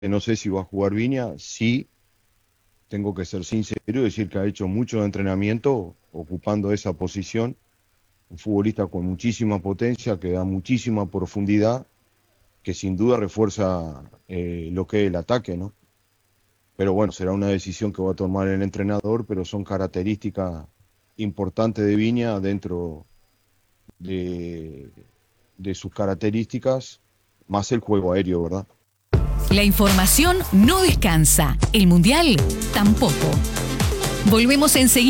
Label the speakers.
Speaker 1: no sé si va a jugar Viña. Sí, tengo que ser sincero y decir que ha hecho mucho entrenamiento ocupando esa posición. Un futbolista con muchísima potencia, que da muchísima profundidad, que sin duda refuerza lo que es el ataque, ¿no? Pero bueno, será una decisión que va a tomar el entrenador, pero son características importantes de Viña dentro de, de sus características, más el juego aéreo, ¿verdad?
Speaker 2: La información no descansa, el Mundial tampoco. Volvemos enseguida.